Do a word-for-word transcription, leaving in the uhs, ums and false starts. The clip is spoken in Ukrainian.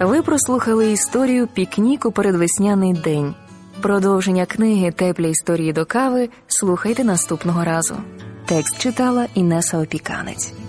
Ви прослухали історію «Пікнік у передвесняний день». Продовження книги «Теплі історії до кави» слухайте наступного разу. Текст читала Інеса Опіканець.